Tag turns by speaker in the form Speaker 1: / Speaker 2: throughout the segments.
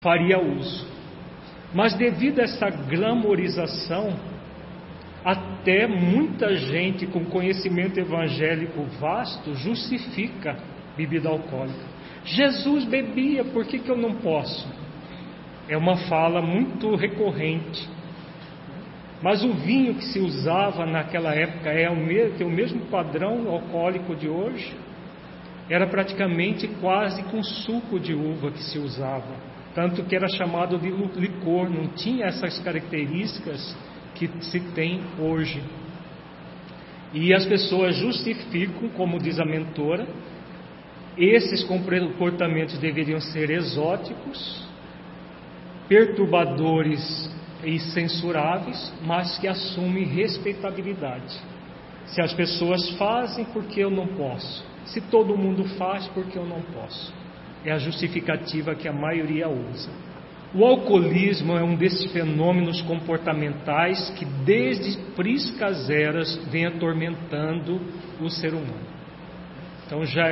Speaker 1: faria uso. Mas devido a essa glamorização, até muita gente com conhecimento evangélico vasto justifica bebida alcoólica. Jesus bebia, por que eu não posso? É uma fala muito recorrente. Mas o vinho que se usava naquela época tem o mesmo padrão alcoólico de hoje. Era praticamente quase com suco de uva que se usava, tanto que era chamado de licor, não tinha essas características que se tem hoje. E as pessoas justificam, como diz a mentora, esses comportamentos deveriam ser exóticos, perturbadores e censuráveis, mas que assumem respeitabilidade. Se as pessoas fazem, por que eu não posso? Se todo mundo faz, por que eu não posso? É a justificativa que a maioria usa. O alcoolismo é um desses fenômenos comportamentais que desde priscas eras vem atormentando o ser humano. Então já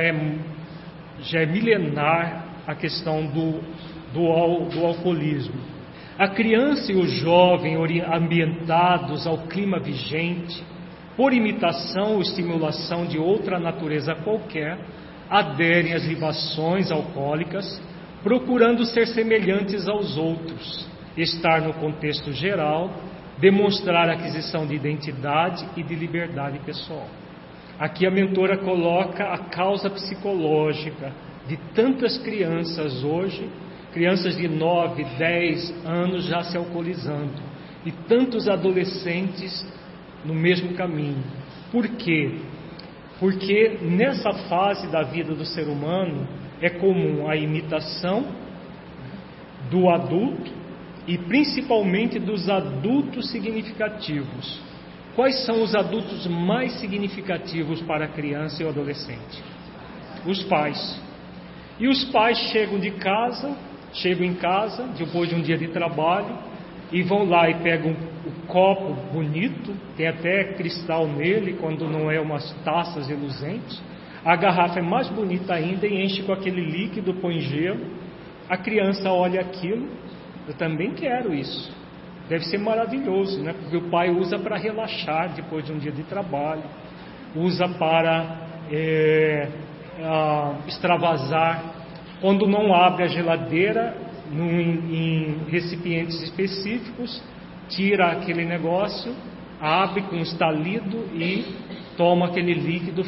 Speaker 1: é milenar a questão do alcoolismo. A criança e o jovem ambientados ao clima vigente, por imitação ou estimulação de outra natureza qualquer, aderem às libações alcoólicas, procurando ser semelhantes aos outros, estar no contexto geral, demonstrar a aquisição de identidade e de liberdade pessoal. Aqui a mentora coloca a causa psicológica de tantas crianças hoje, crianças de 9, 10 anos já se alcoolizando, e tantos adolescentes no mesmo caminho. Por quê? Porque nessa fase da vida do ser humano é comum a imitação do adulto e principalmente dos adultos significativos. Quais são os adultos mais significativos para a criança e o adolescente? Os pais. E os pais chegam em casa depois de um dia de trabalho e vão lá e pegam o copo bonito, tem até cristal nele, quando não é umas taças reluzentes. A garrafa é mais bonita ainda e enche com aquele líquido, põe gelo. A criança olha aquilo, eu também quero isso. Deve ser maravilhoso, né? Porque o pai usa para relaxar depois de um dia de trabalho, usa para extravasar. Quando não abre a geladeira em recipientes específicos, tira aquele negócio, abre com um estalido e toma aquele líquido,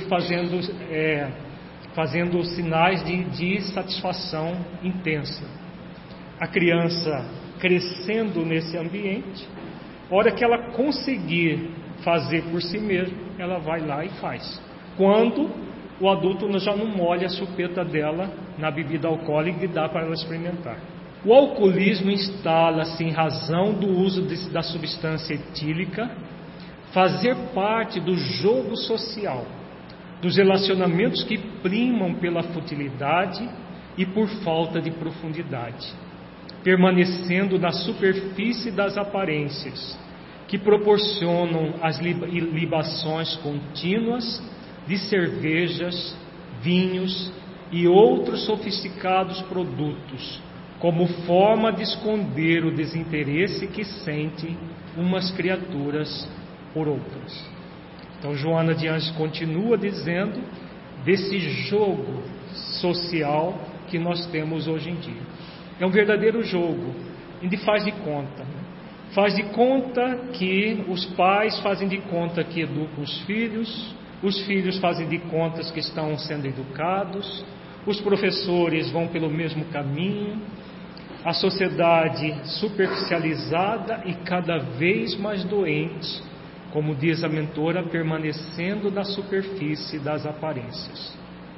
Speaker 1: fazendo sinais de satisfação intensa. A criança crescendo nesse ambiente, a hora que ela conseguir fazer por si mesma, ela vai lá e faz. Quando o adulto já não molha a chupeta dela na bebida alcoólica e dá para ela experimentar. O alcoolismo instala-se em razão do uso da substância etílica, fazer parte do jogo social, dos relacionamentos que primam pela futilidade e por falta de profundidade, permanecendo na superfície das aparências, que proporcionam as libações contínuas de cervejas, vinhos e outros sofisticados produtos, como forma de esconder o desinteresse que sentem umas criaturas por outras. Então Joana de Ângeles continua dizendo desse jogo social que nós temos hoje em dia. É um verdadeiro jogo, ele faz de conta. Faz de conta que os pais fazem de conta que educam os filhos fazem de contas que estão sendo educados, os professores vão pelo mesmo caminho, a sociedade superficializada e cada vez mais doente, como diz a mentora, permanecendo na superfície das aparências.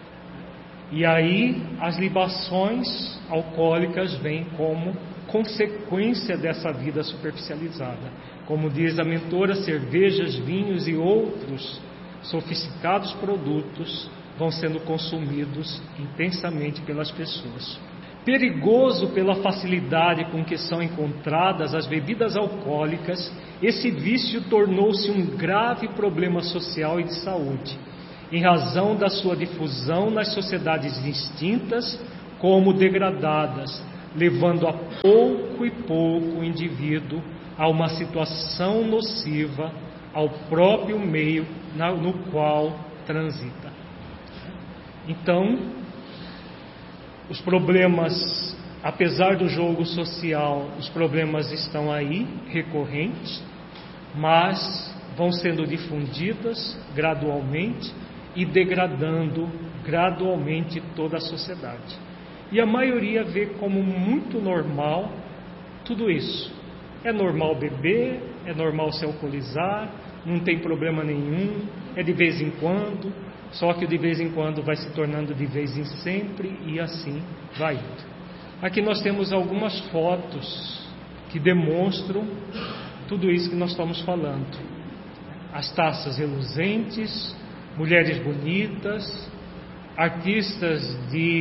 Speaker 1: E aí as libações alcoólicas vêm como consequência dessa vida superficializada. Como diz a mentora, cervejas, vinhos e outros sofisticados produtos vão sendo consumidos intensamente pelas pessoas. Perigoso pela facilidade com que são encontradas as bebidas alcoólicas, esse vício tornou-se um grave problema social e de saúde, em razão da sua difusão nas sociedades distintas como degradadas, levando a pouco e pouco o indivíduo a uma situação nociva ao próprio meio no qual transita. Então, os problemas, apesar do jogo social, os problemas estão aí, recorrentes, mas vão sendo difundidas gradualmente e degradando gradualmente toda a sociedade. E a maioria vê como muito normal tudo isso. É normal beber, é normal se alcoolizar, não tem problema nenhum, é de vez em quando, só que de vez em quando vai se tornando de vez em sempre e assim vai indo. Aqui nós temos algumas fotos que demonstram tudo isso que nós estamos falando. As taças reluzentes, mulheres bonitas, artistas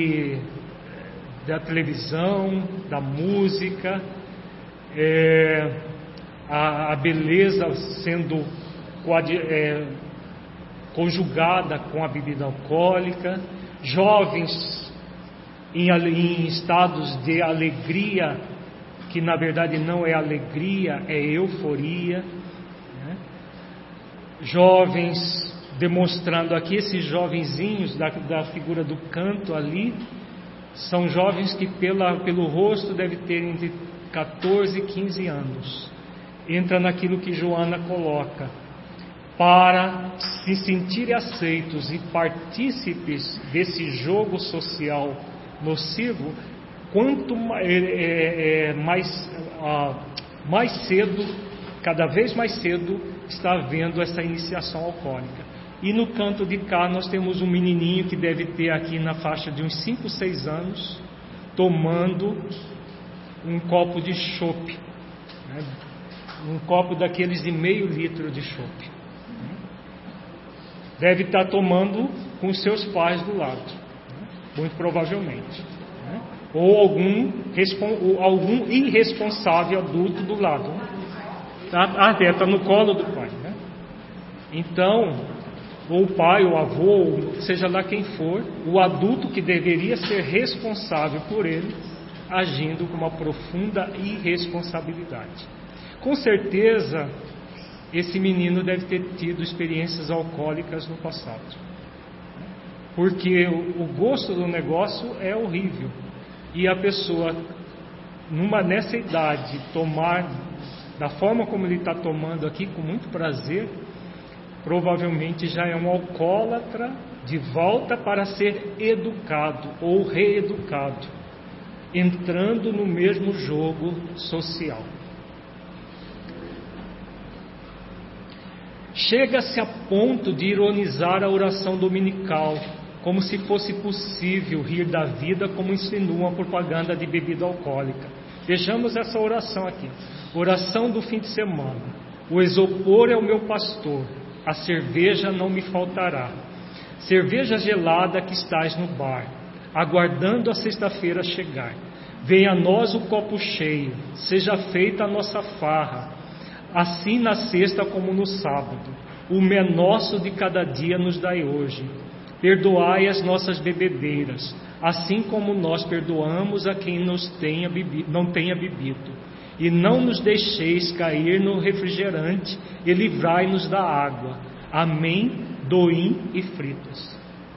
Speaker 1: da televisão, da música, a beleza sendo conjugada com a bebida alcoólica, jovens em estados de alegria, que na verdade não é alegria, é euforia, né? Jovens demonstrando aqui, esses jovenzinhos da figura do canto ali, são jovens que pelo rosto devem ter entre 14 e 15 anos. Entra naquilo que Joana coloca, para se sentirem aceitos e partícipes desse jogo social nocivo, quanto mais cedo, cada vez mais cedo, está havendo essa iniciação alcoólica. E no canto de cá nós temos um menininho que deve ter aqui na faixa de uns 5, 6 anos, tomando um copo de chope, né? Um copo daqueles de meio litro de chope. Deve estar tomando com seus pais do lado, muito provavelmente, né? Ou algum irresponsável adulto do lado, está no colo do pai, né? Então, ou o pai, ou o avô, seja lá quem for, o adulto que deveria ser responsável por ele, agindo com uma profunda irresponsabilidade. Com certeza, esse menino deve ter tido experiências alcoólicas no passado, porque o gosto do negócio é horrível, e a pessoa, nessa idade, tomar da forma como ele está tomando aqui, com muito prazer, provavelmente já é um alcoólatra de volta para ser educado ou reeducado, entrando no mesmo jogo social. Chega-se a ponto de ironizar a oração dominical, como se fosse possível rir da vida, como insinua a propaganda de bebida alcoólica. Vejamos essa oração aqui. Oração do fim de semana. O isopor é o meu pastor, a cerveja não me faltará. Cerveja gelada que estás no bar, aguardando a sexta-feira chegar. Venha a nós o copo cheio, seja feita a nossa farra, assim na sexta como no sábado. O nosso de cada dia nos dai hoje. Perdoai as nossas bebedeiras, assim como nós perdoamos a quem não tenha bebido. E não nos deixeis cair no refrigerante, e livrai-nos da água. Amém, doim e fritas.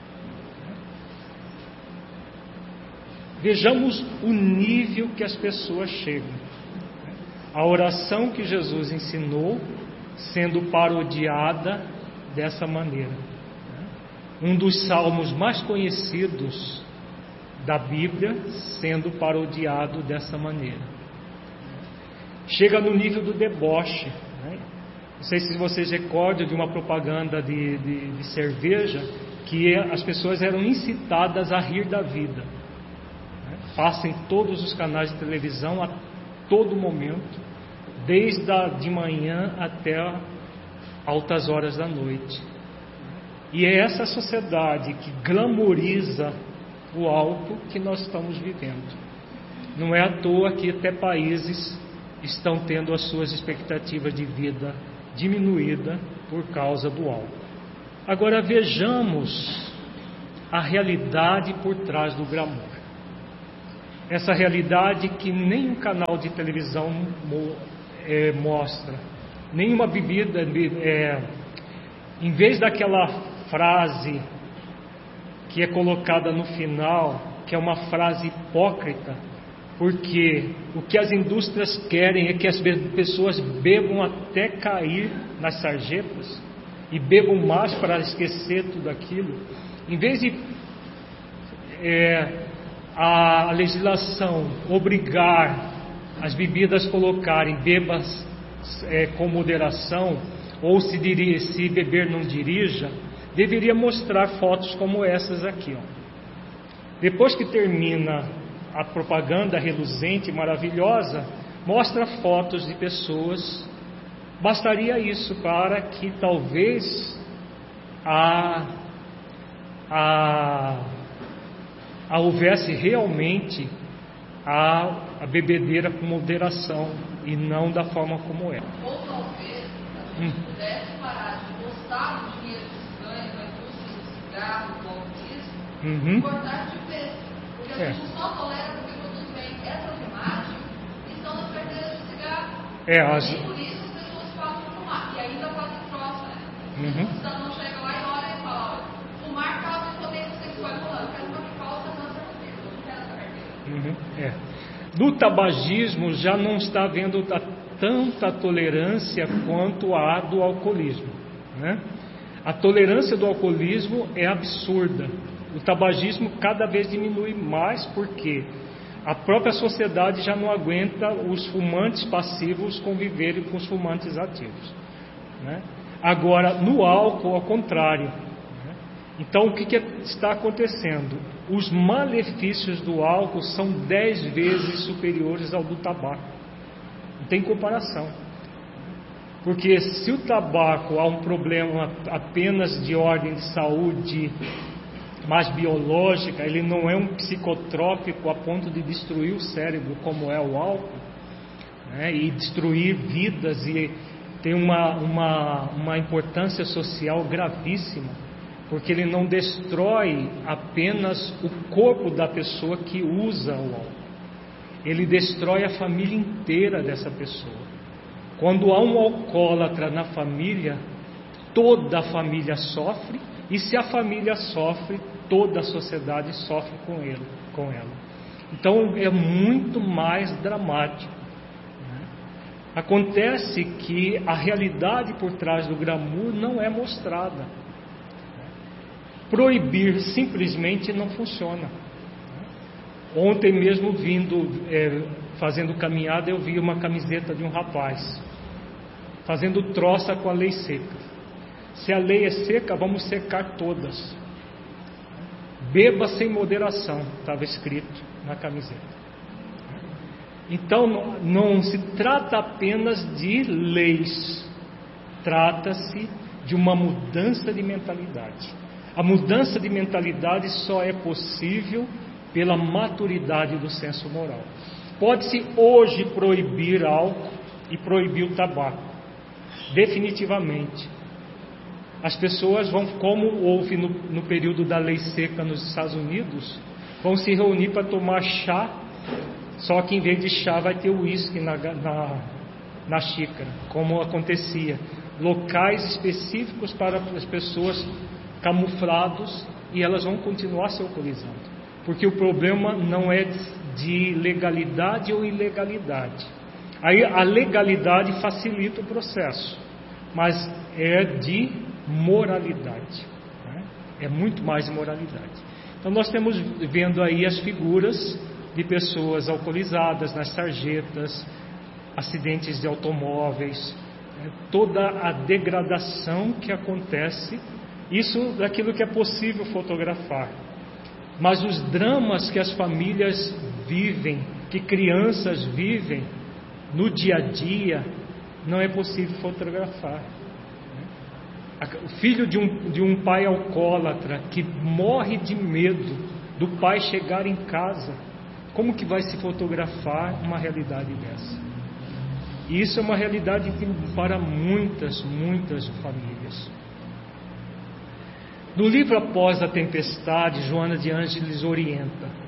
Speaker 1: Vejamos o nível que as pessoas chegam. A oração que Jesus ensinou sendo parodiada dessa maneira. Um dos salmos mais conhecidos da Bíblia sendo parodiado dessa maneira. Chega no nível do deboche, né? Não sei se vocês recordam de uma propaganda de cerveja, que as pessoas eram incitadas a rir da vida, né? Passa em todos os canais de televisão a todo momento, desde de manhã até altas horas da noite. E é essa sociedade que glamoriza o álcool que nós estamos vivendo. Não é à toa que até países estão tendo as suas expectativas de vida diminuída por causa do álcool. Agora vejamos a realidade por trás do glamour. essa realidade que nenhum canal de televisão mostra. Nenhuma bebida, em vez daquela frase que é colocada no final, que é uma frase hipócrita, porque o que as indústrias querem é que as pessoas bebam até cair nas sarjetas e bebam mais para esquecer tudo aquilo. Em vez de a legislação obrigar as bebidas a colocarem bebas com moderação, ou se beber não dirija, deveria mostrar fotos como essas aqui, ó. Depois que termina a propaganda reluzente e maravilhosa, mostra fotos de pessoas. Bastaria isso para que talvez houvesse realmente a bebedeira com moderação e não da forma como é.
Speaker 2: Ou talvez a gente pudesse parar de gostar do dinheiro que se ganha com a indústria do cigarro, do alcoolismo, e cortar de vez. Porque a gente só tolera porque produz bem. Essas imagens estão nas carteiras de cigarro. E por isso as pessoas passam a fumar. E ainda fazem troça, né? O cidadão chega lá e olha e fala: olha, fumar causa impotência sexual. Eu quero uma que causa câncer no peito. Eu não quero essa carteira.
Speaker 1: No tabagismo já não está havendo tanta tolerância quanto a do alcoolismo, né? A tolerância do alcoolismo é absurda. O tabagismo cada vez diminui mais porque a própria sociedade já não aguenta os fumantes passivos conviverem com os fumantes ativos, né? Agora, no álcool, ao contrário, né? Então, o que está acontecendo? Os malefícios do álcool são 10 vezes superiores ao do tabaco. Não tem comparação. Porque se o tabaco há um problema apenas de ordem de saúde mais biológica, ele não é um psicotrópico a ponto de destruir o cérebro como é o álcool, né? E destruir vidas, e tem uma importância social gravíssima. Porque ele não destrói apenas o corpo da pessoa que usa o álcool. Ele destrói a família inteira dessa pessoa. Quando há um alcoólatra na família, toda a família sofre. E se a família sofre, toda a sociedade sofre com ela. Então é muito mais dramático, né? Acontece que a realidade por trás do glamour não é mostrada. Proibir simplesmente não funciona. Ontem mesmo, fazendo caminhada, eu vi uma camiseta de um rapaz fazendo troça com a lei seca. Se a lei é seca, vamos secar todas. Beba sem moderação, estava escrito na camiseta. Então não se trata apenas de leis, trata-se de uma mudança de mentalidade. A mudança de mentalidade só é possível pela maturidade do senso moral. Pode-se hoje proibir álcool e proibir o tabaco, definitivamente. As pessoas vão, como houve no período da lei seca nos Estados Unidos, vão se reunir para tomar chá, só que em vez de chá vai ter uísque na xícara, como acontecia. Locais específicos para as pessoas camuflados, e elas vão continuar se alcoolizando, porque o problema não é de legalidade ou ilegalidade. Aí a legalidade facilita o processo, mas é de moralidade, né? É muito mais de moralidade. Então nós temos vendo aí as figuras de pessoas alcoolizadas nas sarjetas, acidentes de automóveis, né? Toda a degradação que acontece. Isso daquilo que é possível fotografar. Mas os dramas que as famílias vivem, que crianças vivem no dia a dia, não é possível fotografar. O filho de um pai alcoólatra que morre de medo do pai chegar em casa, como que vai se fotografar uma realidade dessa? E isso é uma realidade para muitas famílias. No livro Após a Tempestade, Joana de Ângeles orienta: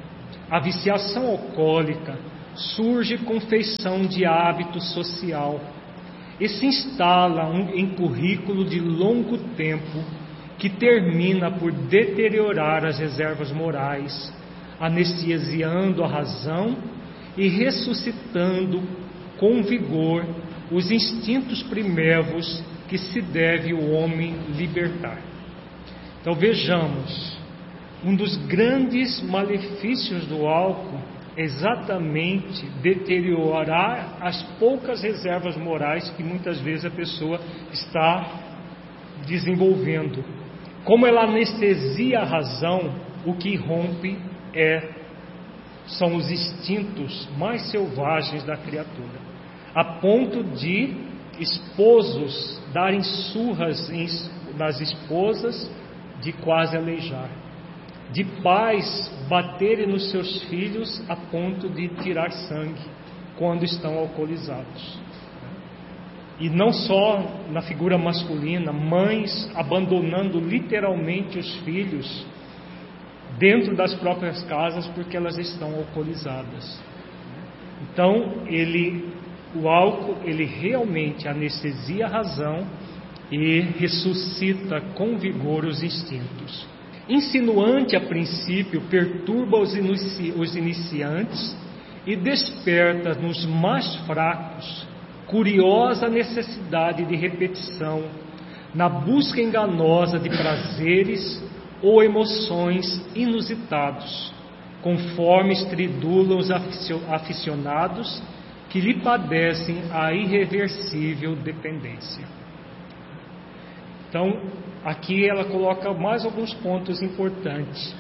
Speaker 1: A viciação alcoólica surge com feição de hábito social e se instala em currículo de longo tempo que termina por deteriorar as reservas morais, anestesiando a razão e ressuscitando com vigor os instintos primevos que se deve o homem libertar. Então vejamos, um dos grandes malefícios do álcool é exatamente deteriorar as poucas reservas morais que muitas vezes a pessoa está desenvolvendo. Como ela anestesia a razão, o que rompe são os instintos mais selvagens da criatura, a ponto de esposos darem surras nas esposas de quase aleijar, de pais baterem nos seus filhos a ponto de tirar sangue quando estão alcoolizados. E não só na figura masculina, mães abandonando literalmente os filhos dentro das próprias casas porque elas estão alcoolizadas. Então, o álcool, ele realmente anestesia a razão e ressuscita com vigor os instintos. Insinuante a princípio, perturba os iniciantes e desperta nos mais fracos curiosa necessidade de repetição, na busca enganosa de prazeres ou emoções inusitados, conforme estridulam os aficionados que lhe padecem a irreversível dependência. Então, aqui ela coloca mais alguns pontos importantes.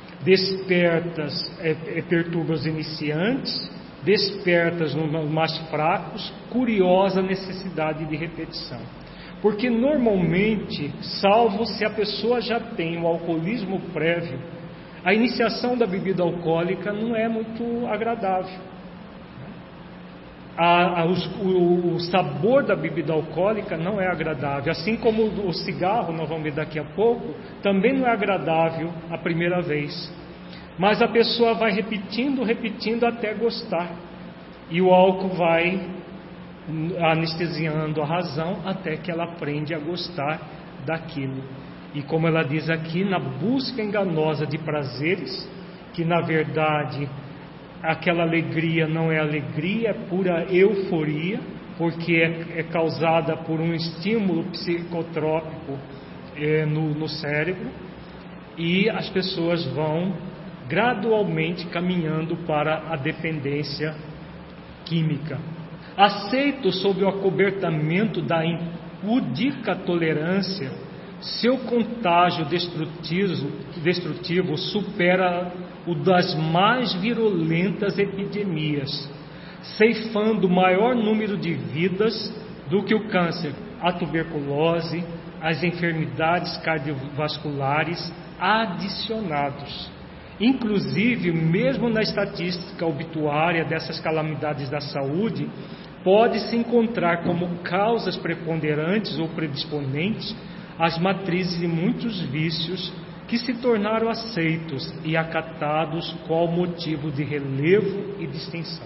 Speaker 1: Perturba os iniciantes, despertas nos mais fracos, curiosa necessidade de repetição. Porque normalmente, salvo se a pessoa já tem o alcoolismo prévio, a iniciação da bebida alcoólica não é muito agradável. O sabor da bebida alcoólica não é agradável, assim como o cigarro, nós vamos ver daqui a pouco, também não é agradável a primeira vez. Mas a pessoa vai repetindo até gostar. E o álcool vai anestesiando a razão até que ela aprende a gostar daquilo. E como ela diz aqui, na busca enganosa de prazeres, que na verdade aquela alegria não é alegria, é pura euforia, porque é causada por um estímulo psicotrópico no cérebro, e as pessoas vão gradualmente caminhando para a dependência química. Aceito sob o acobertamento da impudica tolerância, seu contágio destrutivo supera o das mais virulentas epidemias, ceifando maior número de vidas do que o câncer, a tuberculose, as enfermidades cardiovasculares adicionados. Inclusive, mesmo na estatística obituária dessas calamidades da saúde, pode-se encontrar como causas preponderantes ou predisponentes as matrizes de muitos vícios que se tornaram aceitos e acatados qual motivo de relevo e distinção.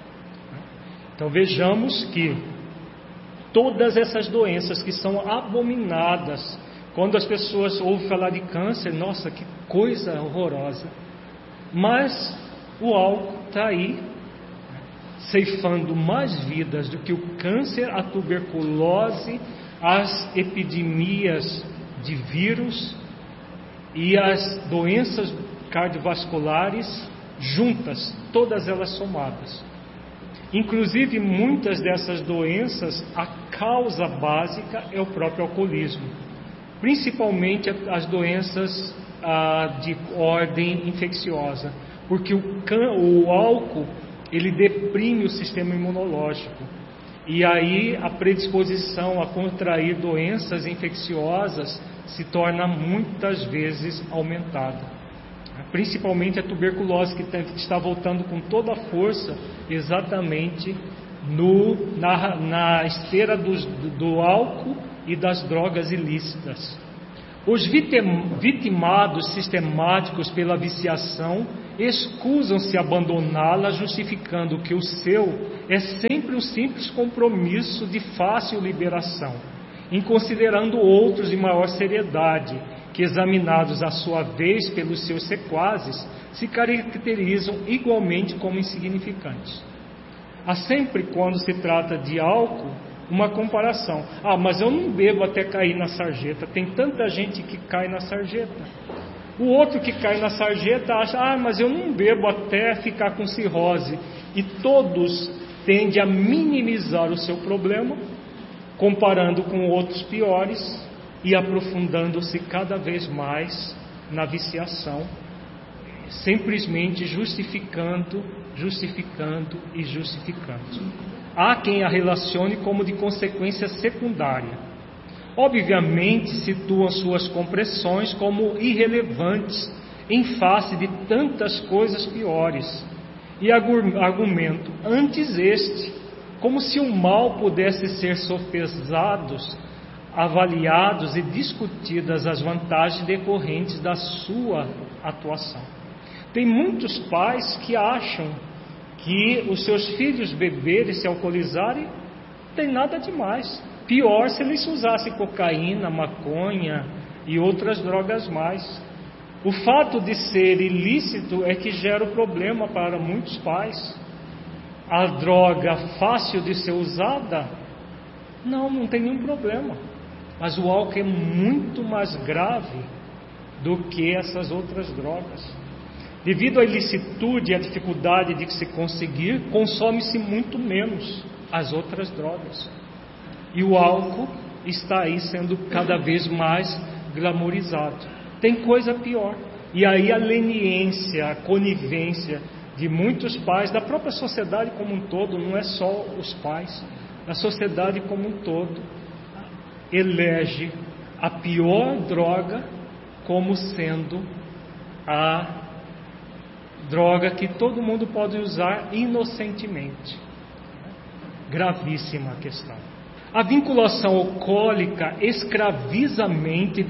Speaker 1: Então vejamos que todas essas doenças que são abominadas, quando as pessoas ouvem falar de câncer, nossa, que coisa horrorosa, mas o álcool está aí, ceifando mais vidas do que o câncer, a tuberculose, as epidemias de vírus e as doenças cardiovasculares juntas, todas elas somadas. Inclusive, muitas dessas doenças, a causa básica é o próprio alcoolismo, principalmente as doenças de ordem infecciosa, porque o álcool, ele deprime o sistema imunológico, e aí a predisposição a contrair doenças infecciosas se torna muitas vezes aumentada. Principalmente a tuberculose, que está voltando com toda a força exatamente na esteira do álcool e das drogas ilícitas. Os vitimados sistemáticos pela viciação escusam-se abandoná-la, justificando que o seu é sempre um simples compromisso de fácil liberação, inconsiderando outros de maior seriedade, que, examinados à sua vez pelos seus sequazes, se caracterizam igualmente como insignificantes. Há sempre, quando se trata de álcool, uma comparação. Mas eu não bebo até cair na sarjeta. Tem tanta gente que cai na sarjeta. O outro que cai na sarjeta acha, mas eu não bebo até ficar com cirrose. E todos tendem a minimizar o seu problema, comparando com outros piores e aprofundando-se cada vez mais na viciação, simplesmente justificando. Há quem a relacione como de consequência secundária. Obviamente, situam suas compressões como irrelevantes em face de tantas coisas piores, e argumentam antes este, como se o mal pudesse ser sopesados, avaliados e discutidas as vantagens decorrentes da sua atuação. Tem muitos pais que acham que os seus filhos beberem e se alcoolizarem não tem nada demais. Pior se eles usassem cocaína, maconha e outras drogas mais. O fato de ser ilícito é que gera o problema para muitos pais. A droga fácil de ser usada, não tem nenhum problema. Mas o álcool é muito mais grave do que essas outras drogas. Devido à ilicitude e à dificuldade de se conseguir, consome-se muito menos as outras drogas. E o álcool está aí sendo cada vez mais glamourizado. Tem coisa pior. E aí a leniência, a conivência de muitos pais, da própria sociedade como um todo, não é só os pais, a sociedade como um todo, elege a pior droga como sendo a droga que todo mundo pode usar inocentemente. Gravíssima questão. A vinculação alcoólica escraviza a mente,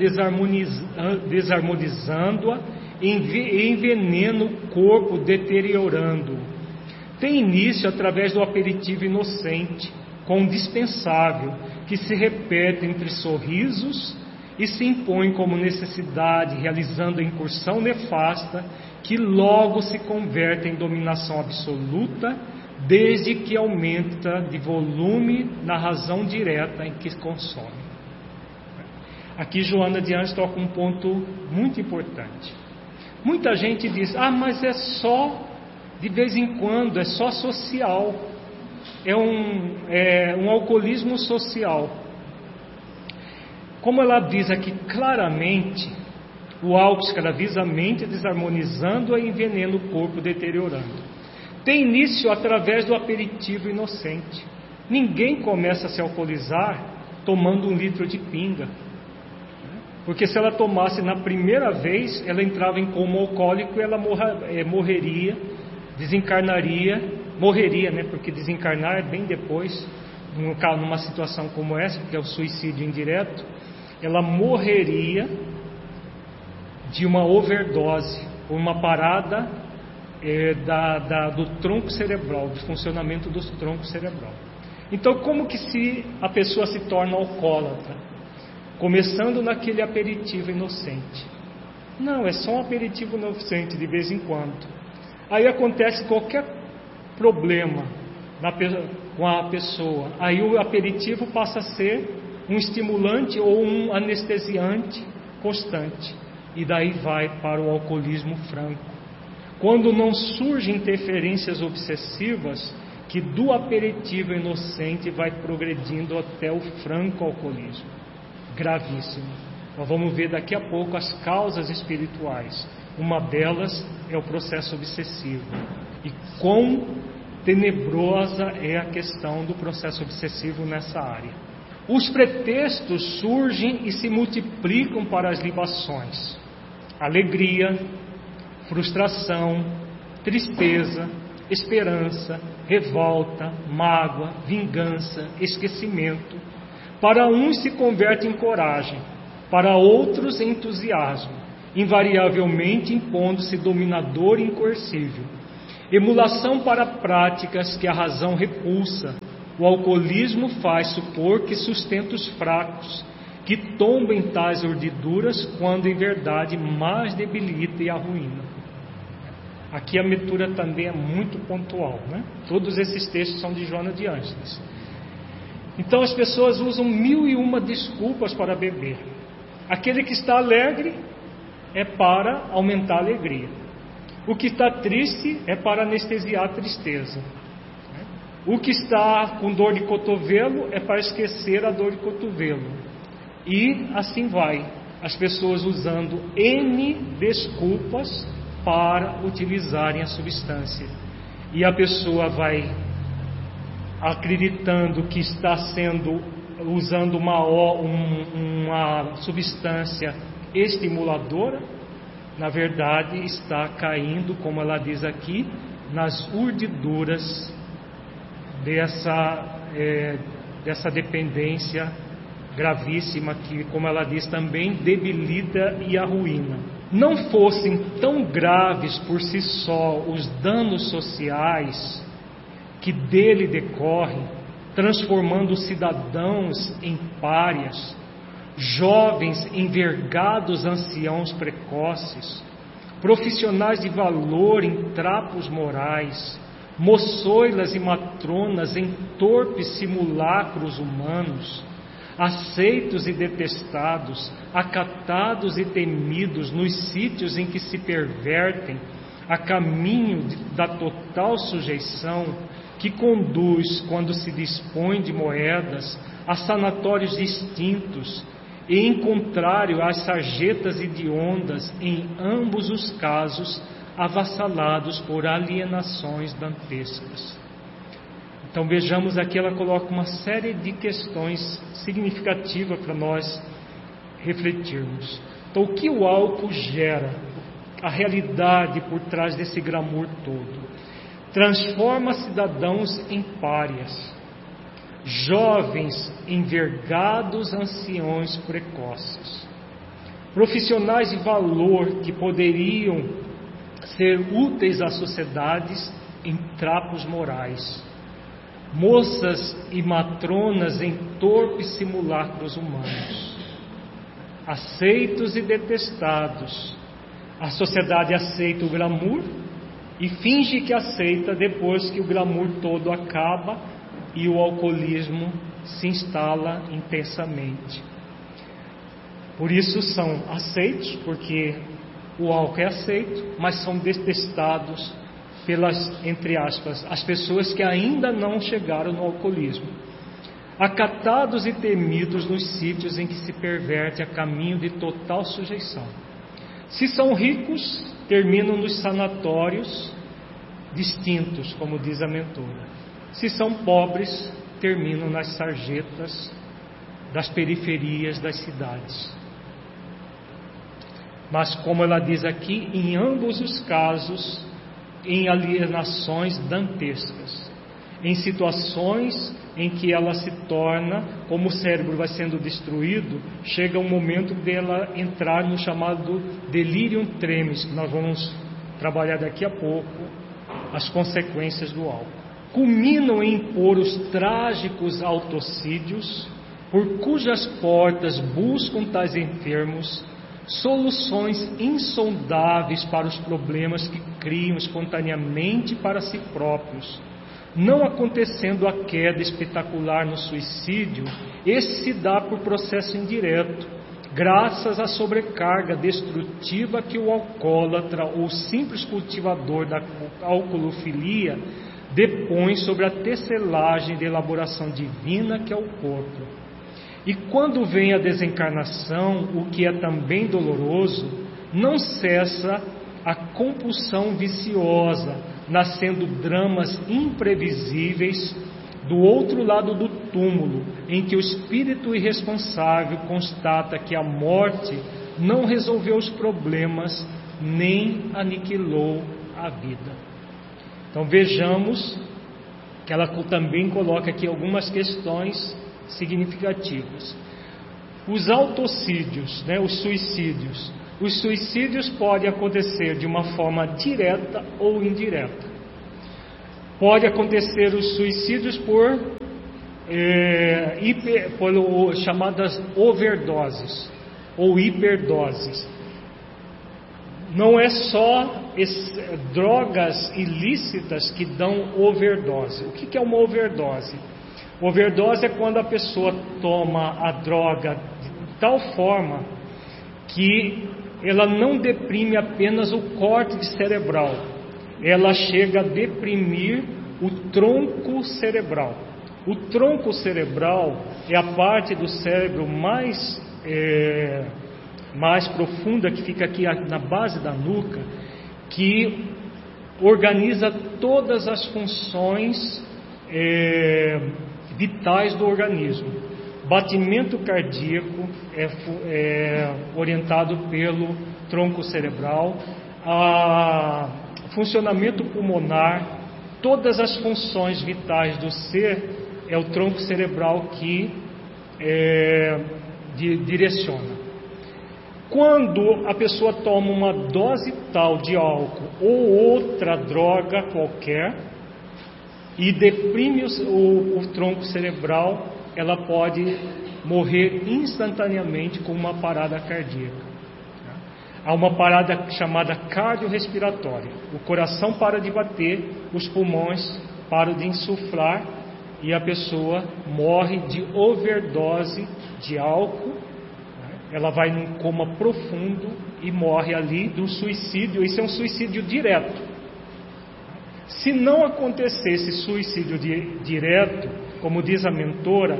Speaker 1: desarmonizando-a e envenena o corpo, deteriorando-o. Tem início através do aperitivo inocente, com o dispensável, que se repete entre sorrisos e se impõe como necessidade, realizando a incursão nefasta, que logo se converte em dominação absoluta, desde que aumenta de volume na razão direta em que consome. Aqui Joana de Anjos toca um ponto muito importante. Muita gente diz, mas é só de vez em quando, é só social, é um alcoolismo social. Como ela diz aqui claramente, o álcool escraviza a mente, desarmonizando-a e envenena o corpo, deteriorando. Tem início através do aperitivo inocente. Ninguém começa a se alcoolizar tomando 1 litro de pinga. Porque se ela tomasse na primeira vez, ela entrava em coma alcoólico e ela morreria, desencarnaria, morreria, né? Porque desencarnar é bem depois, numa situação como essa, que é o suicídio indireto, ela morreria de uma overdose, ou uma parada do tronco cerebral, do funcionamento do tronco cerebral. Então, como que a pessoa se torna alcoólatra? Começando naquele aperitivo inocente. Não, é só um aperitivo inocente de vez em quando. Aí acontece qualquer problema com a pessoa. Aí o aperitivo passa a ser um estimulante ou um anestesiante constante. E daí vai para o alcoolismo franco. Quando não surgem interferências obsessivas, que do aperitivo inocente vai progredindo até o franco alcoolismo. Gravíssimo. Nós vamos ver daqui a pouco as causas espirituais. Uma delas é o processo obsessivo. E quão tenebrosa é a questão do processo obsessivo nessa área. Os pretextos surgem e se multiplicam para as libações. Alegria, frustração, tristeza, esperança, revolta, mágoa, vingança, esquecimento. Para uns se converte em coragem, para outros em entusiasmo, invariavelmente impondo-se dominador e incoercível. Emulação para práticas que a razão repulsa. O alcoolismo faz supor que sustenta os fracos, que tomba em tais urdiduras, quando em verdade mais debilita e arruína. Aqui a leitura também é muito pontual, né? Todos esses textos são de Joana de Ângeles. Então as pessoas usam 1001 desculpas para beber. Aquele que está alegre é para aumentar a alegria. O que está triste é para anestesiar a tristeza. O que está com dor de cotovelo é para esquecer a dor de cotovelo. E assim vai, as pessoas usando N desculpas para utilizarem a substância. E a pessoa vai acreditando que está usando uma substância estimuladora, na verdade está caindo, como ela diz aqui, nas urdiduras dessa dependência gravíssima que, como ela diz também, debilita e arruína. Não fossem tão graves por si só os danos sociais que dele decorrem, transformando os cidadãos em párias, jovens envergados anciãos precoces, profissionais de valor em trapos morais, moçoilas e matronas em torpes simulacros humanos, aceitos e detestados, acatados e temidos nos sítios em que se pervertem, a caminho da total sujeição, que conduz, quando se dispõe de moedas, a sanatórios distintos, e em contrário às sarjetas hediondas, em ambos os casos, avassalados por alienações dantescas. Então vejamos aqui, ela coloca uma série de questões significativas para nós refletirmos. Então, o que o álcool gera? A realidade por trás desse glamour todo. Transforma cidadãos em párias, jovens envergados anciões precoces, profissionais de valor que poderiam ser úteis às sociedades em trapos morais, moças e matronas em torpes simulacros humanos, aceitos e detestados. A sociedade aceita o glamour e finge que aceita depois que o glamour todo acaba e o alcoolismo se instala intensamente. Por isso são aceitos, porque o álcool é aceito, mas são detestados pelas, entre aspas, as pessoas que ainda não chegaram no alcoolismo. Acatados e temidos nos sítios em que se perverte a caminho de total sujeição. Se são ricos, terminam nos sanatórios distintos, como diz a mentora. Se são pobres, terminam nas sarjetas das periferias das cidades. Mas, como ela diz aqui, em ambos os casos, em alienações dantescas, em situações em que ela se torna, como o cérebro vai sendo destruído, chega um momento dela entrar no chamado delirium tremens, que nós vamos trabalhar daqui a pouco, as consequências do álcool. Culminam em impor os trágicos autocídios, por cujas portas buscam tais enfermos soluções insondáveis para os problemas que criam espontaneamente para si próprios. Não acontecendo a queda espetacular no suicídio, esse se dá por processo indireto, graças à sobrecarga destrutiva que o alcoólatra ou simples cultivador da alcoolofilia depõe sobre a tecelagem de elaboração divina que é o corpo. E quando vem a desencarnação, o que é também doloroso, não cessa a compulsão viciosa, nascendo dramas imprevisíveis do outro lado do túmulo, em que o espírito irresponsável constata que a morte não resolveu os problemas, nem aniquilou a vida. Então vejamos que ela também coloca aqui algumas questões significativas. Os autocídios, os suicídios, Os suicídios podem acontecer de uma forma direta ou indireta. Pode acontecer os suicídios por chamadas overdoses ou hiperdoses. Não é só drogas ilícitas que dão overdose. O que é uma overdose? Overdose é quando a pessoa toma a droga de tal forma que ela não deprime apenas o córtex cerebral, ela chega a deprimir o tronco cerebral. O tronco cerebral é a parte do cérebro mais profunda, que fica aqui na base da nuca, que organiza todas as funções vitais do organismo. Batimento cardíaco é orientado pelo tronco cerebral, funcionamento pulmonar, todas as funções vitais do ser é o tronco cerebral que direciona. Quando a pessoa toma uma dose tal de álcool ou outra droga qualquer e deprime o tronco cerebral, ela pode morrer instantaneamente com uma parada cardíaca. Há uma parada chamada cardiorrespiratória. O coração para de bater, os pulmões param de insuflar e a pessoa morre de overdose de álcool. Ela vai num coma profundo e morre ali de um suicídio. Isso é um suicídio direto. Se não acontecesse suicídio direto, como diz a mentora,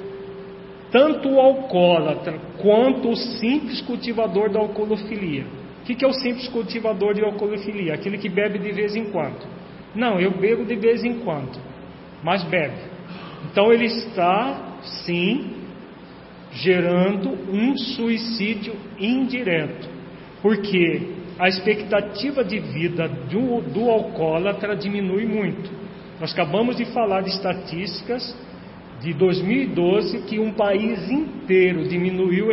Speaker 1: tanto o alcoólatra quanto o simples cultivador da alcoolofilia. O que é o simples cultivador de alcoolofilia? Aquele que bebe de vez em quando. Não, eu bebo de vez em quando, mas bebe. Então ele está, sim, gerando um suicídio indireto, porque a expectativa de vida do alcoólatra diminui muito. Nós acabamos de falar de estatísticas de 2012 que um país inteiro diminuiu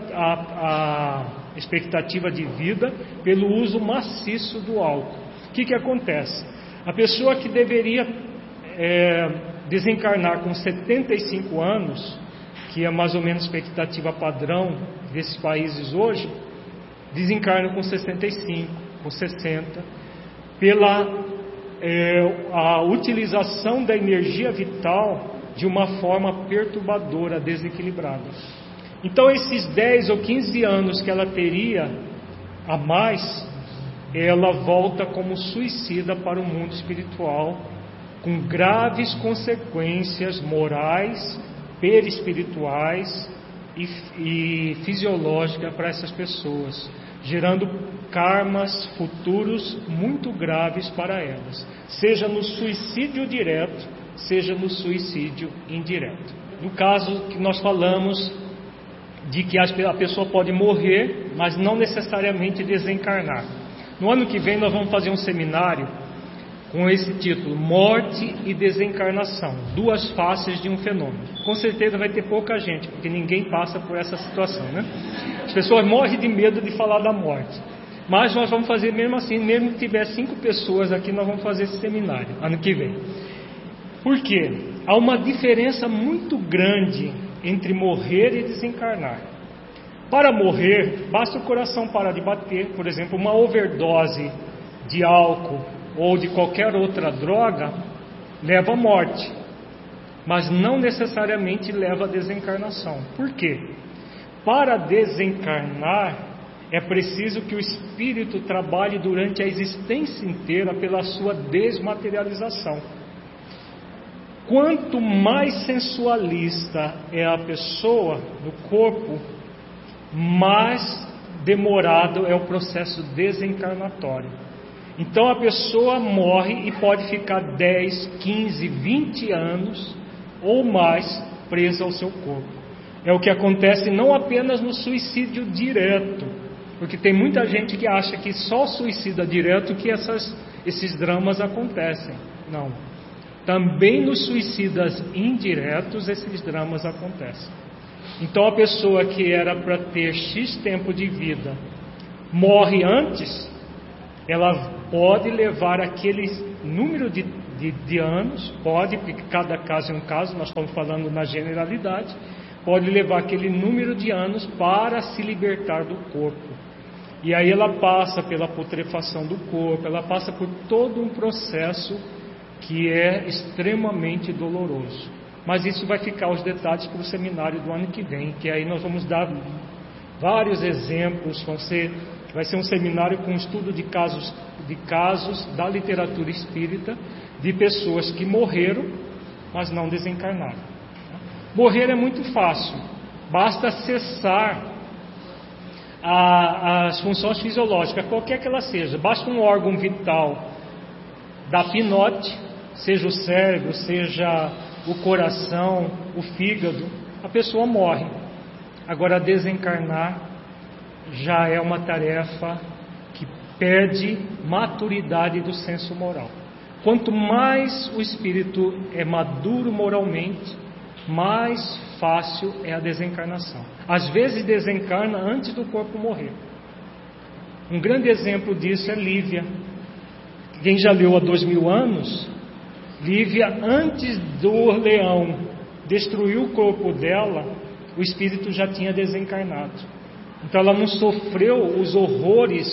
Speaker 1: a expectativa de vida pelo uso maciço do álcool. O que acontece? A pessoa que deveria desencarnar com 75 anos, que é mais ou menos a expectativa padrão desses países hoje, desencarna com 65, com 60, pela a utilização da energia vital de uma forma perturbadora, desequilibrada. Então esses 10 ou 15 anos que ela teria a mais, ela volta como suicida para o mundo espiritual, com graves consequências morais, perispirituais e fisiológicas para essas pessoas, gerando karmas futuros muito graves para elas, seja no suicídio direto, seja no suicídio indireto. No caso que nós falamos de que a pessoa pode morrer, mas não necessariamente desencarnar. No ano que vem nós vamos fazer um seminário com esse título, Morte e Desencarnação, duas faces de um fenômeno. Com certeza vai ter pouca gente, porque ninguém passa por essa situação, né? As pessoas morrem de medo de falar da morte. Mas nós vamos fazer mesmo assim, mesmo que tiver 5 pessoas aqui, nós vamos fazer esse seminário, ano que vem. Por quê? Há uma diferença muito grande entre morrer e desencarnar. Para morrer, basta o coração parar de bater. Por exemplo, uma overdose de álcool ou de qualquer outra droga leva à morte, mas não necessariamente leva à desencarnação. Por quê? Para desencarnar, é preciso que o espírito trabalhe durante a existência inteira pela sua desmaterialização. Quanto mais sensualista é a pessoa no corpo, mais demorado é o processo desencarnatório. Então a pessoa morre e pode ficar 10, 15, 20 anos ou mais presa ao seu corpo. É o que acontece não apenas no suicídio direto, porque tem muita gente que acha que só suicida direto que esses dramas acontecem. Não. Também nos suicidas indiretos esses dramas acontecem. Então a pessoa que era para ter X tempo de vida morre antes, ela pode levar aquele número de anos, pode, porque cada caso é um caso, nós estamos falando na generalidade, pode levar aquele número de anos para se libertar do corpo. E aí ela passa pela putrefação do corpo, ela passa por todo um processo que é extremamente doloroso. Mas isso vai ficar os detalhes para o seminário do ano que vem, que aí nós vamos dar vários exemplos. Vai ser um seminário com estudo de casos da literatura espírita, de pessoas que morreram, mas não desencarnaram. Morrer é muito fácil, basta cessar as funções fisiológicas, qualquer que ela seja. Basta um órgão vital dar pinote, seja o cérebro, seja o coração, o fígado, a pessoa morre. Agora, desencarnar já é uma tarefa que pede maturidade do senso moral. Quanto mais o espírito é maduro moralmente, mais fácil é a desencarnação. Às vezes desencarna antes do corpo morrer. Um grande exemplo disso é Lívia. Quem já leu há 2000 anos, Lívia, antes do leão destruir o corpo dela, o espírito já tinha desencarnado. Então ela não sofreu os horrores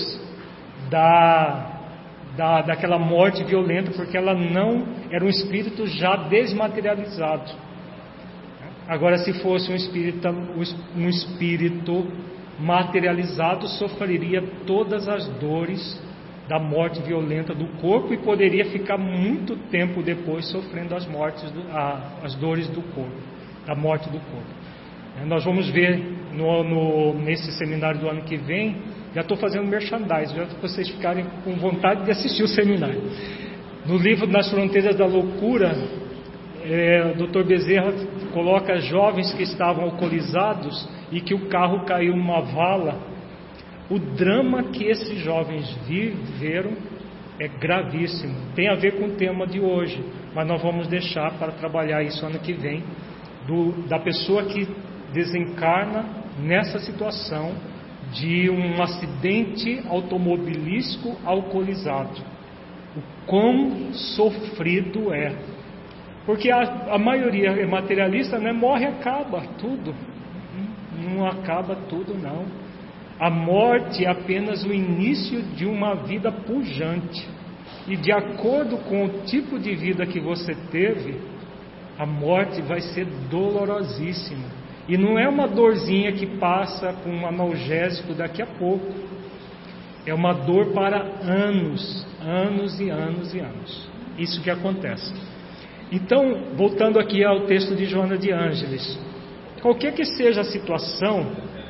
Speaker 1: daquela morte violenta, porque ela não era um espírito já desmaterializado. Agora, se fosse um espírito materializado, sofreria todas as dores da morte violenta do corpo e poderia ficar muito tempo depois sofrendo as dores do corpo, da morte do corpo. Nós vamos ver nesse seminário do ano que vem. Já estou fazendo merchandising, já para vocês ficarem com vontade de assistir o seminário. No livro Nas Fronteiras da Loucura, o Dr. Bezerra coloca jovens que estavam alcoolizados e que o carro caiu numa vala. O drama que esses jovens viveram é gravíssimo. Tem a ver com o tema de hoje, mas nós vamos deixar para trabalhar isso ano que vem, da pessoa que desencarna nessa situação de um acidente automobilístico alcoolizado. O quão sofrido é. Porque a maioria é materialista, né? Morre e acaba tudo. Não acaba tudo, não. A morte é apenas o início de uma vida pujante. E de acordo com o tipo de vida que você teve, a morte vai ser dolorosíssima. E não é uma dorzinha que passa com um analgésico daqui a pouco. É uma dor para anos, anos e anos e anos. Isso que acontece. Então, voltando aqui ao texto de Joana de Ângeles, qualquer que seja a situação,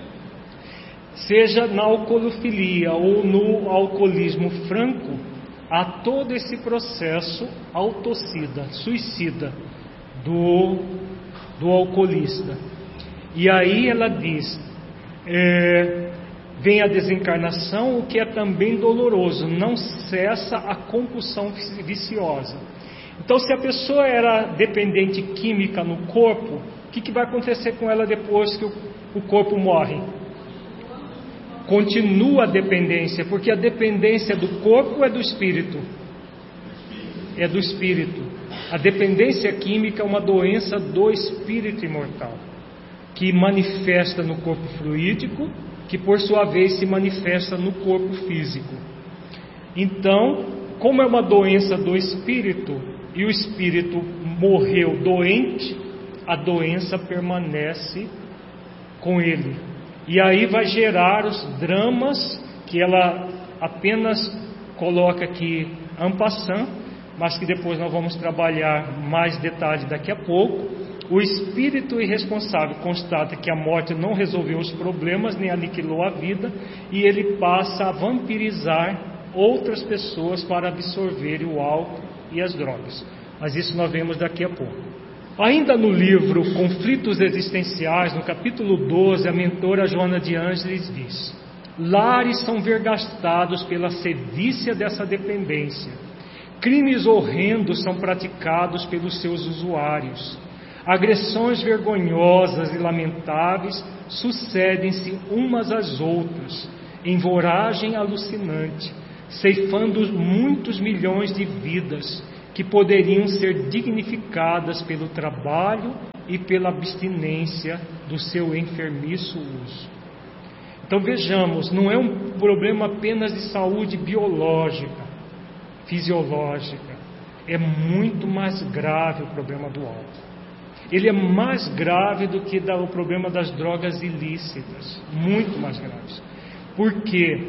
Speaker 1: seja na alcoolofilia ou no alcoolismo franco, há todo esse processo autocida, suicida do alcoolista. E aí ela diz, vem a desencarnação, o que é também doloroso, não cessa a compulsão viciosa. Então, se a pessoa era dependente química no corpo, o que vai acontecer com ela depois que o corpo morre? Continua a dependência, porque a dependência do corpo é do espírito. É do espírito. A dependência química é uma doença do espírito imortal, que manifesta no corpo fluídico, que por sua vez se manifesta no corpo físico. Então, como é uma doença do espírito, e o espírito morreu doente, a doença permanece com ele. E aí vai gerar os dramas que ela apenas coloca aqui en passant, mas que depois nós vamos trabalhar mais detalhe daqui a pouco. O espírito irresponsável constata que a morte não resolveu os problemas, nem aniquilou a vida, e ele passa a vampirizar outras pessoas para absorver o álcool e as drogas. Mas isso nós vemos daqui a pouco. Ainda no livro Conflitos Existenciais, no capítulo 12, a mentora Joana de Ângeles diz: lares são vergastados pela sevícia dessa dependência. Crimes horrendos são praticados pelos seus usuários. Agressões vergonhosas e lamentáveis sucedem-se umas às outras. em voragem alucinante, ceifando muitos milhões de vidas que poderiam ser dignificadas pelo trabalho e pela abstinência do seu enfermiço uso. Então vejamos, não é um problema apenas de saúde biológica, fisiológica, é muito mais grave o problema do álcool. Ele é mais grave do que o problema das drogas ilícitas, muito mais grave, porque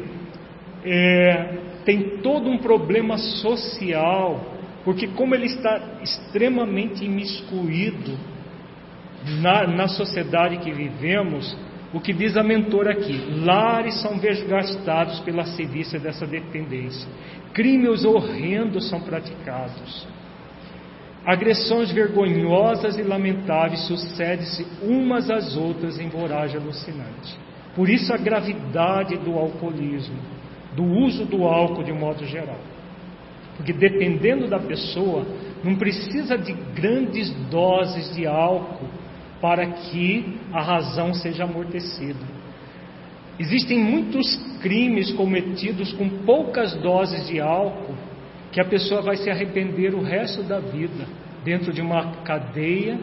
Speaker 1: tem todo um problema social, porque como ele está extremamente imiscuído na sociedade que vivemos, o que diz a mentora aqui: lares são desgastados pela sevícia dessa dependência, crimes horrendos são praticados, agressões vergonhosas e lamentáveis sucedem-se umas às outras em voragem alucinante. Por isso a gravidade do alcoolismo, do uso do álcool de modo geral. Porque dependendo da pessoa, não precisa de grandes doses de álcool para que a razão seja amortecida. Existem muitos crimes cometidos com poucas doses de álcool que a pessoa vai se arrepender o resto da vida, dentro de uma cadeia,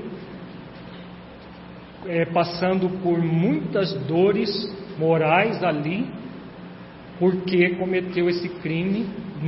Speaker 1: passando por muitas dores morais ali, porque cometeu esse crime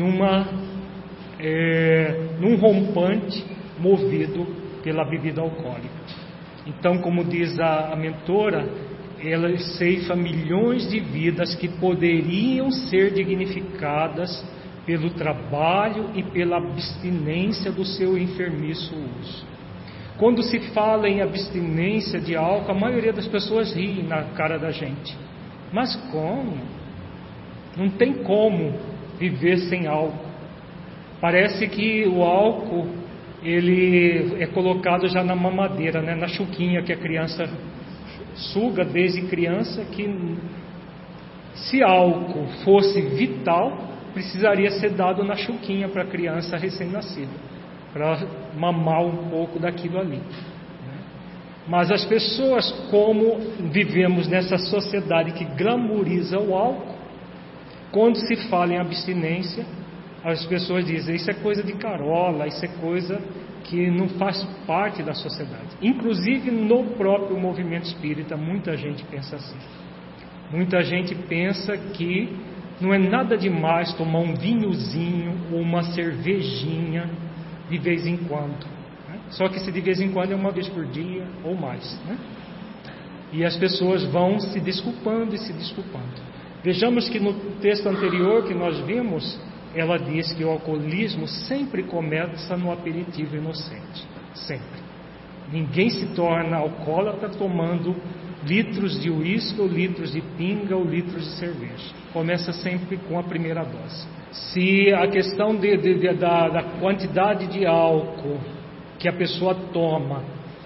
Speaker 1: num rompante movido pela bebida alcoólica. Então, como diz a mentora, ela ceifa milhões de vidas que poderiam ser dignificadas pelo trabalho e pela abstinência do seu enfermiço uso. Quando se fala em abstinência de álcool, a maioria das pessoas ri na cara da gente. Mas como? Não tem como viver sem álcool. Parece que o álcool ele é colocado já na mamadeira, né? Na chuquinha que a criança suga desde criança, que se álcool fosse vital, precisaria ser dado na chuquinha para a criança recém-nascida, para mamar um pouco daquilo ali. Mas as pessoas, como vivemos nessa sociedade que glamoriza o álcool, quando se fala em abstinência, as pessoas dizem: isso é coisa de carola, isso é coisa que não faz parte da sociedade. Inclusive no próprio movimento espírita, muita gente pensa assim. Muita gente pensa que não é nada demais tomar um vinhozinho ou uma cervejinha de vez em quando, né? Só que se de vez em quando é uma vez por dia ou mais, né? E as pessoas vão se desculpando e se desculpando. Vejamos que no texto anterior que nós vimos, ela diz que o alcoolismo sempre começa no aperitivo inocente, sempre. Ninguém se torna alcoólatra tomando litros de uísque, ou litros de pinga, ou litros de cerveja. Começa sempre com a primeira dose. Se a questão da quantidade de álcool que a pessoa toma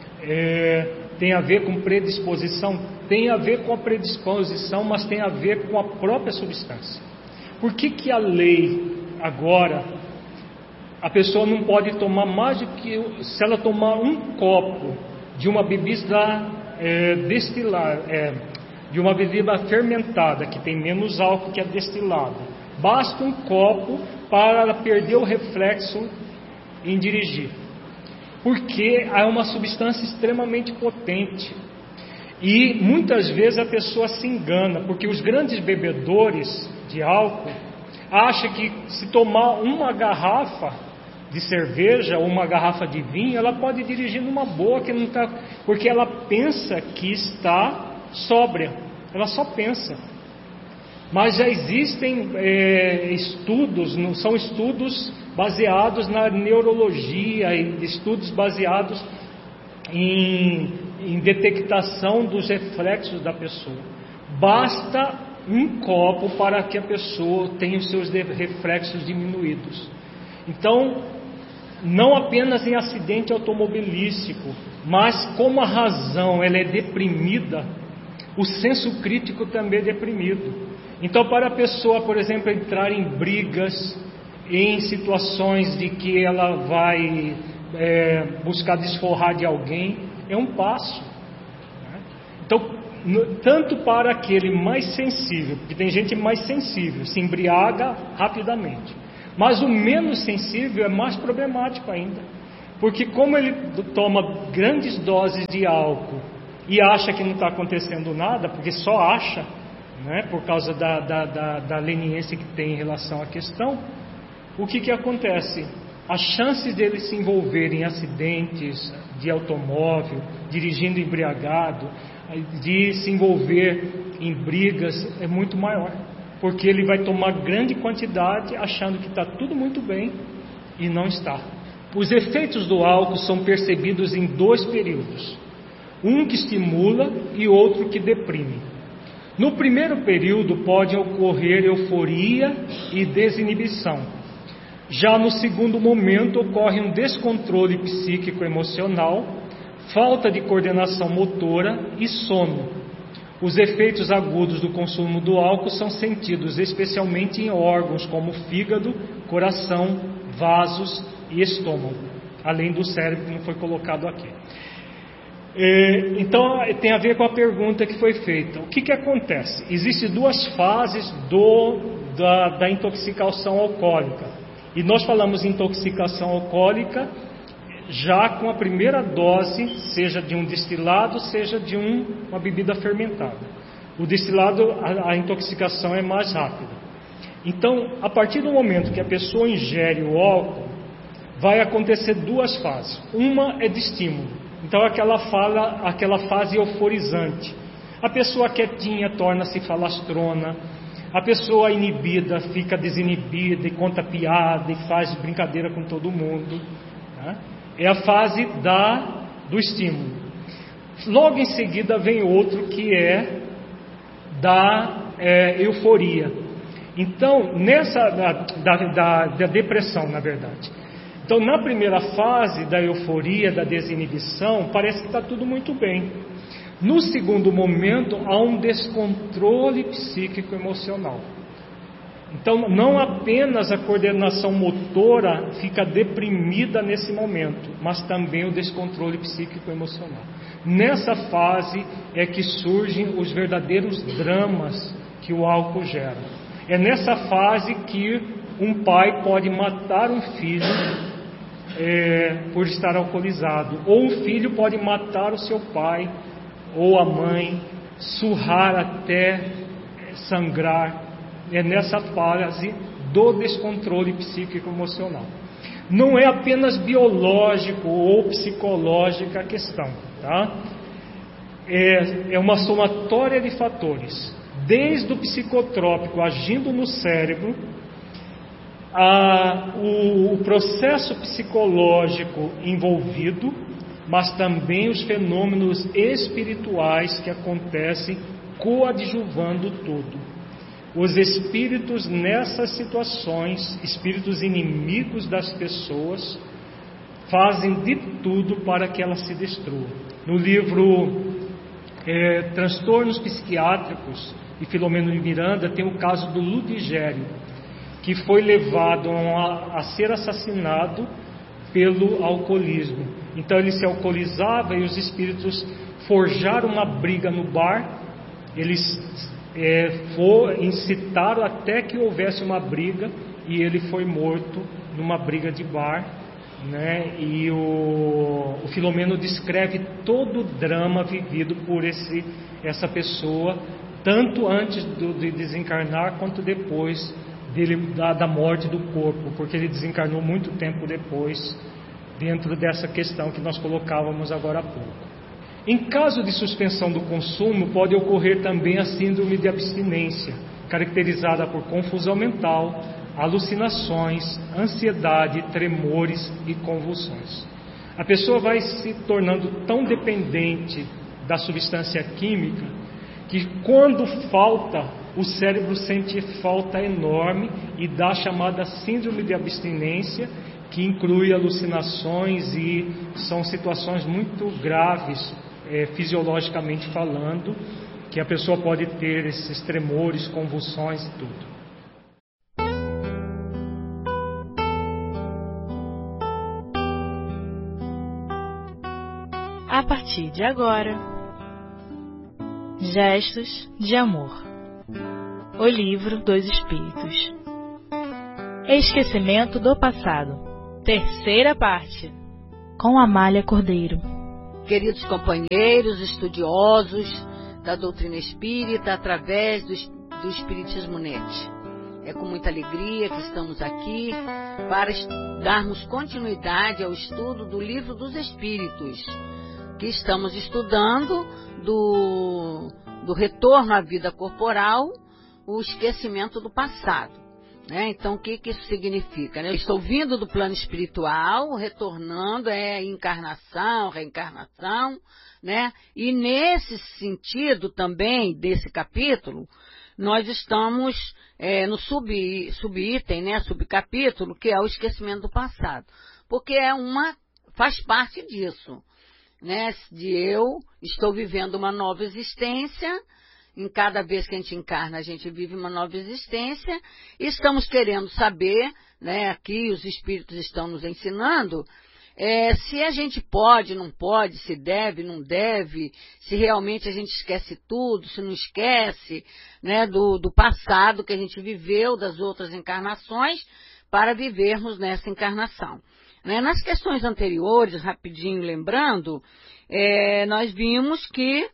Speaker 1: tem a ver com predisposição, tem a ver com a predisposição, mas tem a ver com a própria substância. Por que a lei agora, a pessoa não pode tomar mais do que, se ela tomar um copo de uma bebida de uma bebida fermentada, que tem menos álcool que a destilada, basta um copo para ela perder o reflexo em dirigir, porque é uma substância extremamente potente. E muitas vezes a pessoa se engana, porque os grandes bebedores de álcool acham que se tomar uma garrafa de cerveja ou uma garrafa de vinho, ela pode dirigir numa boa, que não tá, porque ela pensa que está sóbria, ela só pensa. Mas já existem estudos, não são estudos baseados na neurologia, estudos baseados em detectação dos reflexos da pessoa. Basta um copo para que a pessoa tenha os seus reflexos diminuídos. Então, não apenas em acidente automobilístico, mas como a razão ela é deprimida, o senso crítico também é deprimido. Então, para a pessoa, por exemplo, entrar em brigas, em situações de que ela vai buscar desforrar de alguém, é um passo, né? Então, tanto para aquele mais sensível, porque tem gente mais sensível, se embriaga rapidamente, mas o menos sensível é mais problemático ainda, porque como ele toma grandes doses de álcool e acha que não está acontecendo nada, porque só acha, né, por causa da leniência que tem em relação à questão, o que acontece? As chances dele se envolver em acidentes de automóvel, dirigindo embriagado, de se envolver em brigas é muito maior, porque ele vai tomar grande quantidade achando que está tudo muito bem e não está. Os efeitos do álcool são percebidos em 2 períodos, um que estimula e outro que deprime. No primeiro período pode ocorrer euforia e desinibição. Já no segundo momento ocorre um descontrole psíquico-emocional, falta de coordenação motora e sono. Os efeitos agudos do consumo do álcool são sentidos especialmente em órgãos como fígado, coração, vasos e estômago, além do cérebro que não foi colocado aqui. Então tem a ver com a pergunta que foi feita. O que acontece? Existem 2 fases da intoxicação alcoólica. E nós falamos em intoxicação alcoólica já com a primeira dose, seja de um destilado, seja de uma bebida fermentada. O destilado, a intoxicação é mais rápida. Então, a partir do momento que a pessoa ingere o álcool, vai acontecer 2 fases. Uma é de estímulo. Então, aquela fase euforizante. A pessoa quietinha torna-se falastrona. A pessoa inibida fica desinibida e conta piada e faz brincadeira com todo mundo. Tá? É a fase do estímulo. Logo em seguida vem outro que é da euforia. Então, da depressão, na verdade. Então, na primeira fase da euforia, da desinibição, parece que está tudo muito bem. No segundo momento, há um descontrole psíquico-emocional. Então, não apenas a coordenação motora fica deprimida nesse momento, mas também o descontrole psíquico-emocional. Nessa fase é que surgem os verdadeiros dramas que o álcool gera. É nessa fase que um pai pode matar um filho por estar alcoolizado, ou um filho pode matar o seu pai ou a mãe, surrar até sangrar. É nessa fase do descontrole psíquico-emocional. Não é apenas biológico ou psicológica a questão, tá? É uma somatória de fatores, desde o psicotrópico agindo no cérebro, o processo psicológico envolvido, mas também os fenômenos espirituais que acontecem coadjuvando tudo. Os espíritos nessas situações, espíritos inimigos das pessoas, fazem de tudo para que elas se destruam. No livro Transtornos Psiquiátricos, de Filomeno de Miranda, tem o caso do Ludigério, que foi levado a ser assassinado pelo alcoolismo. Então ele se alcoolizava e os espíritos forjaram uma briga no bar. Eles incitaram até que houvesse uma briga e ele foi morto numa briga de bar, né? E o Filomeno descreve todo o drama vivido por essa pessoa, tanto antes de desencarnar quanto depois da morte do corpo, porque ele desencarnou muito tempo depois, dentro dessa questão que nós colocávamos agora há pouco. Em caso de suspensão do consumo, pode ocorrer também a síndrome de abstinência, caracterizada por confusão mental, alucinações, ansiedade, tremores e convulsões. A pessoa vai se tornando tão dependente da substância química que, quando falta, o cérebro sente falta enorme e dá a chamada síndrome de abstinência, que inclui alucinações e são situações muito graves, fisiologicamente falando, que a pessoa pode ter esses tremores, convulsões e tudo.
Speaker 3: A partir de agora, Gestos de Amor. O Livro dos Espíritos. Esquecimento do Passado. Terceira parte. Com Amália Cordeiro.
Speaker 4: Queridos companheiros, estudiosos da doutrina espírita através do Espiritismo Net. É com muita alegria que estamos aqui para darmos continuidade ao estudo do Livro dos Espíritos, que estamos estudando do retorno à vida corporal, o esquecimento do passado. Né? Então, o que isso significa? Né? Eu estou vindo do plano espiritual, retornando, encarnação, reencarnação, né? E nesse sentido também, desse capítulo, nós estamos no subitem, né? Subcapítulo, que é o esquecimento do passado. Porque faz parte disso. Né, de eu estou vivendo uma nova existência, em cada vez que a gente encarna, a gente vive uma nova existência, e estamos querendo saber, né, aqui os espíritos estão nos ensinando, se a gente pode, não pode, se deve, não deve, se realmente a gente esquece tudo, se não esquece, né, do passado que a gente viveu, das outras encarnações, para vivermos nessa encarnação. Nas questões anteriores, rapidinho lembrando, nós vimos que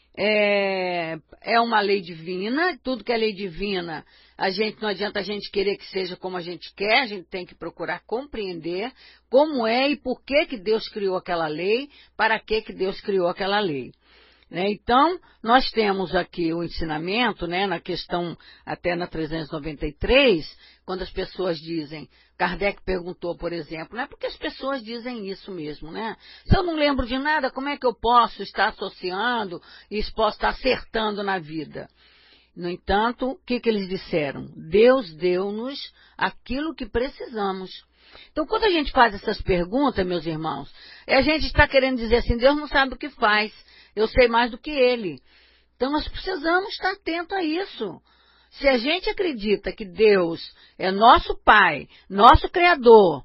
Speaker 4: é uma lei divina, tudo que é lei divina, não adianta a gente querer que seja como a gente quer, a gente tem que procurar compreender como é e por que Deus criou aquela lei, para que Deus criou aquela lei. Então, nós temos aqui o ensinamento, na questão, até na 393, quando as pessoas dizem, Kardec perguntou, por exemplo, porque as pessoas dizem isso mesmo, né? Se eu não lembro de nada, como é que eu posso estar associando e posso estar acertando na vida? No entanto, o que eles disseram? Deus deu-nos aquilo que precisamos. Então, quando a gente faz essas perguntas, meus irmãos, a gente está querendo dizer assim, Deus não sabe o que faz. Eu sei mais do que ele. Então, nós precisamos estar atentos a isso. Se a gente acredita que Deus é nosso Pai, nosso Criador,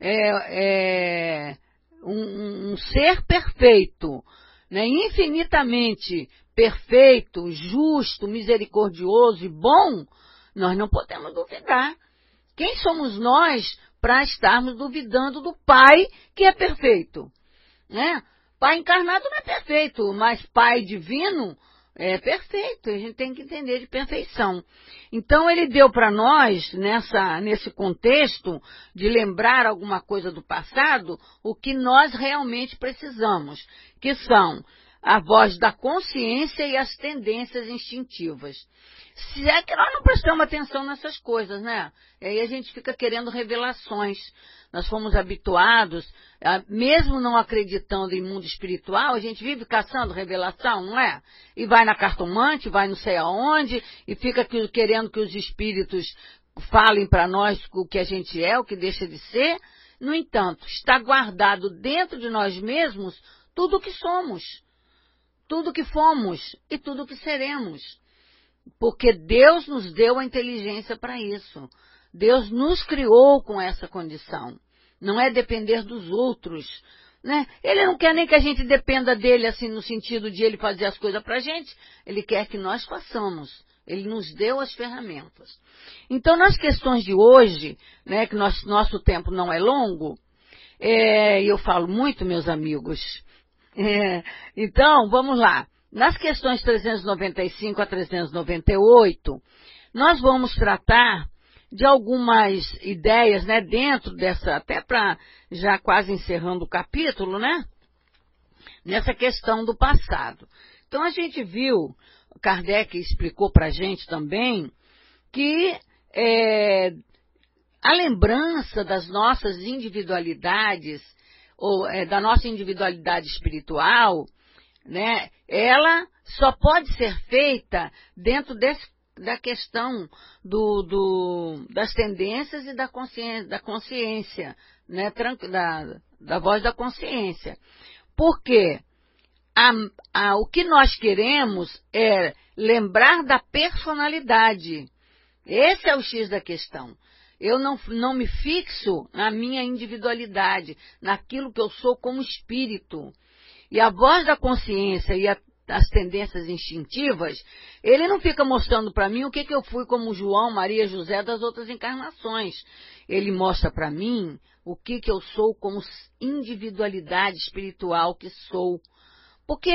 Speaker 4: um ser perfeito, infinitamente perfeito, justo, misericordioso e bom, nós não podemos duvidar. Quem somos nós para estarmos duvidando do Pai que é perfeito? Pai encarnado não é perfeito, mas Pai divino é perfeito. A gente tem que entender de perfeição. Então, ele deu para nós, nesse contexto de lembrar alguma coisa do passado, o que nós realmente precisamos, que são a voz da consciência e as tendências instintivas. Se é que nós não prestamos atenção nessas coisas, né? E aí a gente fica querendo revelações. Nós fomos habituados, mesmo não acreditando em mundo espiritual, a gente vive caçando revelação, não é? E vai na cartomante, vai não sei aonde, e fica querendo que os espíritos falem para nós o que a gente é, o que deixa de ser. No entanto, está guardado dentro de nós mesmos tudo o que somos, tudo o que fomos e tudo o que seremos. Porque Deus nos deu a inteligência para isso. Deus nos criou com essa condição. Não é depender dos outros, né? Ele não quer nem que a gente dependa dele, assim, no sentido de ele fazer as coisas para a gente. Ele quer que nós façamos. Ele nos deu as ferramentas. Então, nas questões de hoje, que nosso tempo não é longo, eu falo muito, meus amigos. Então, vamos lá. Nas questões 395 a 398, nós vamos tratar de algumas ideias, dentro dessa, até para já quase encerrando o capítulo, nessa questão do passado. Então, a gente viu, Kardec explicou para a gente também, que a lembrança das nossas individualidades, ou da nossa individualidade espiritual, ela só pode ser feita dentro da questão das tendências e da consciência, da voz da consciência. Porque o que nós queremos é lembrar da personalidade. Esse é o X da questão. Eu não me fixo na minha individualidade, naquilo que eu sou como espírito. E a voz da consciência das tendências instintivas, ele não fica mostrando para mim o que eu fui como João, Maria, José das outras encarnações. Ele mostra para mim o que eu sou como individualidade espiritual que sou. Porque